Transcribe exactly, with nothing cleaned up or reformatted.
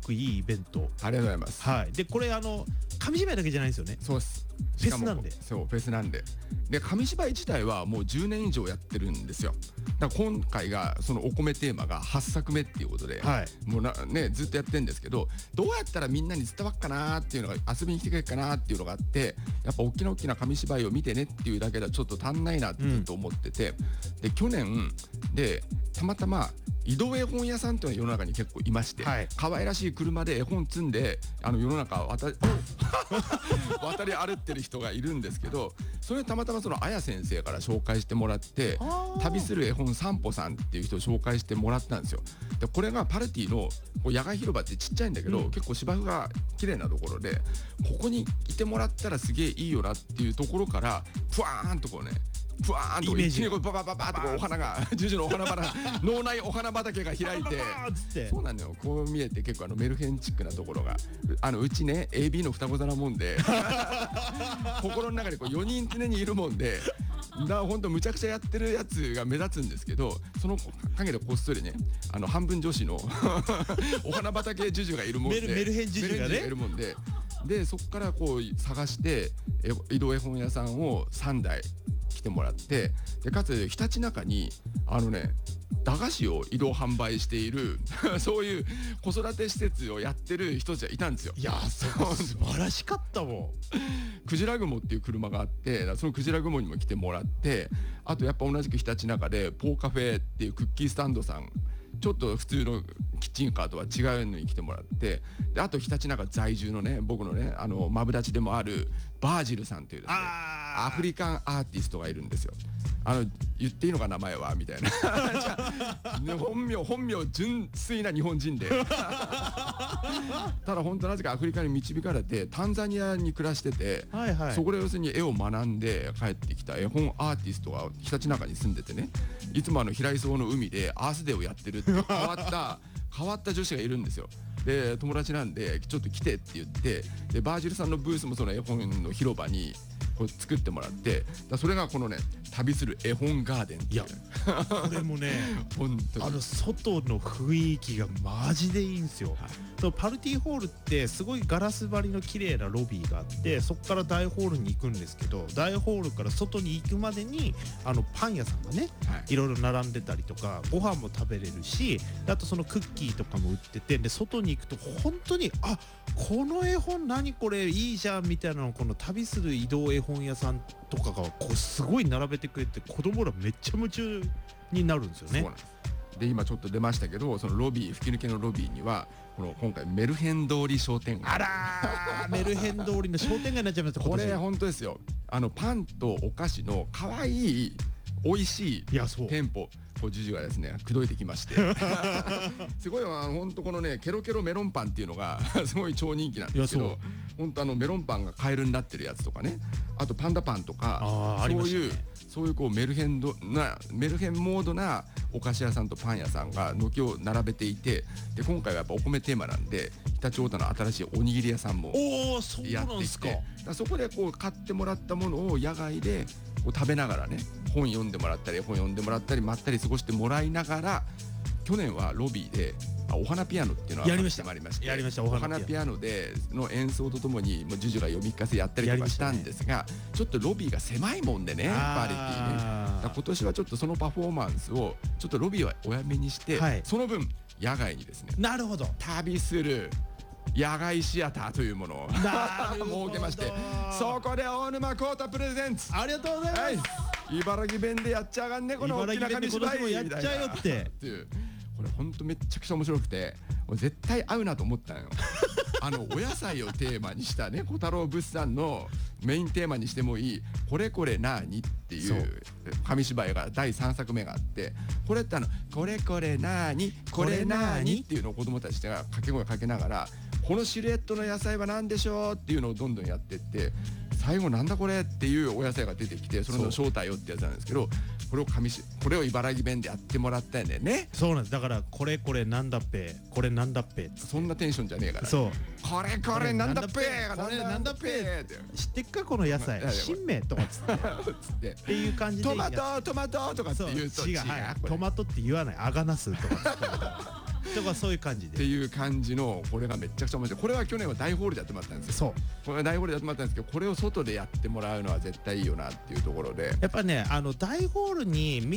くいいイベント。 ありがとうございます。 はい。でこれあの紙芝居だけじゃないんですよね。 そうです。 フェスなんで。 そうフェスなんで。で紙芝居自体はもうじゅうねん以上やってるんですよ。だから今回がそのお米テーマがはっさくめっていうことで、 はい、 もうなねずっとやってるんですけど、どうやったらみんなに伝わっかなっていうのが、遊びに来てくれるかなっていうのがあって、やっぱ大きな大きな紙芝居を見てねっていうだけではちょっと足んないなってずっと思ってて、うん、で去年でたまたま移動絵本屋さんっていうのが世の中に結構いまして、はい、可愛らしい車で絵本積んであの世の中渡り渡り歩ってる人がいるんですけど、それたまたまそのあや先生から紹介してもらって、旅する絵本散歩さんっていう人を紹介してもらったんですよ。でこれがパルティの野外広場ってちっちゃいんだけど、うん、結構芝生が綺麗なところで、ここにいてもらったらすげえいいよなっていうところからふわーんとこうね、ふわーんと一気にこうババババーっとこうお花がジュジュのお花畑脳内お花畑が開いてそうなんだよ。こう見えて結構あのメルヘンチックなところがあのうちね エービー の双子座なもんで心の中にこうよにん常にいるもんで、だからほんとむちゃくちゃやってるやつが目立つんですけど、その陰でこっそりねあの半分女子のお花畑ジュジュがいるもんでメルヘンジュジュがねいるもんで、でそこからこう探して移動絵本屋さんをさんだい来てもらって、でかつひたちなかにあのね駄菓子を移動販売しているそういう子育て施設をやってる人たちがいたんですよ。 いやそう素晴らしかったもん。 クジラ雲っていう車があって、そのクジラ雲にも来てもらって、あとやっぱ同じくひたちなかでポーカフェっていうクッキースタンドさん、ちょっと普通のキッチンカーとは違うのに来てもらって、であとひたちなか在住のね僕のねあのマブダチでもあるバージルさんというですねアフリカンアーティストがいるんですよ。あの言っていいのか名前はみたいな本名本名純粋な日本人でただ本当なぜかアフリカに導かれてタンザニアに暮らしてて、はいはい、そこで要するに絵を学んで帰ってきた絵本アーティストがひたちなかに住んでてね、いつもあの平磯の海でアースデーをやってるって変わった変わった女子がいるんですよ。で友達なんでちょっと来てって言って、でバージルさんのブースもその絵本の広場にこう作ってもらって、だそれがこのね旅する絵本ガーデンっていう。いやこれもね本当にあの外の雰囲気がマジでいいんですよ。はい、そうパルティーホールってすごいガラス張りの綺麗なロビーがあって、そこから大ホールに行くんですけど、大ホールから外に行くまでにあのパン屋さんがね、はい、いろいろ並んでたりとかご飯も食べれるし、あとそのクッキーとかも売ってて、で外に行くと本当にあこの絵本何これいいじゃんみたいなのをこの旅する移動絵本屋さんとかがこうすごい並べてくれて、子供らめっちゃ夢中になるんですよね。そうなんです。 で今ちょっと出ましたけど、そのロビー吹き抜けのロビーにはこの今回メルヘン通り商店街、 あらーメルヘン通りの商店街になっちゃいました。 これ本当ですよ。あのパンとお菓子の可愛い美味しい店舗こうジュジュがですね口説いてきましてすごい本当このねケロケロメロンパンっていうのがすごい超人気なんですけど、本当あのメロンパンがカエルになってるやつとかね、あとパンダパンとか、そういうそういうこうメルヘンドなメルヘンモードなお菓子屋さんとパン屋さんが軒を並べていて、で今回はやっぱお米テーマなんで常陸太田の新しいおにぎり屋さんもやってきて、そこでこう買ってもらったものを野外でこう食べながらね本読んでもらったり本読んでもらったりまったり過ごしてもらいながら、去年はロビーでお花ピアノっていうのはやりましたまいりまして、 やりました。 お花ピアノでの演奏とともにもうジュジュが読み聞かせやったりとかしたんですが、ちょっとロビーが狭いもんでねパーリティーね、だ今年はちょっとそのパフォーマンスをちょっとロビーはおやめにして、はい、その分野外にですね、 なるほど、 旅する野外シアターというものを設けまして、そこで大沼孝太プレゼンツ、 ありがとうございます、はい、 茨城弁でやっちゃがんねこの大きな紙芝居やっちゃうよってっていう、これほんとめっちゃくちゃ面白くて絶対合うなと思ったのよあのお野菜をテーマにしたね小太郎物産のメインテーマにしてもいいこれこれなーにっていう紙芝居がだいさんさくめがあって、これってあのこれこれなーにこれなーにっていうのを子供たちが掛け声かけながら、このシルエットの野菜は何でしょうっていうのをどんどんやってって、最後なんだこれっていうお野菜が出てきて、それの正体よってやつなんですけど、これを紙しこれを茨城弁でやってもらったんだよね。 そうなんです。だからこれこれなんだっぺこれなんだっぺ、 そんなテンションじゃねえから、 そうこれこれなんだっぺこれなんだっぺ知ってっかこの野菜新芽とかつってっていう感じでトマトトマトとかって言うと違う、 トマトって言わない、アガナスとかだからそういう感じでっていう感じの、これがめっちゃくちゃ面白い。これは去年は大ホールでやってもらったんですよ。 そうこれは大ホールでやってもらったんですけど、これを外でやってもらうのは絶対いいよなっていうところで、 やっぱねあの大ホールに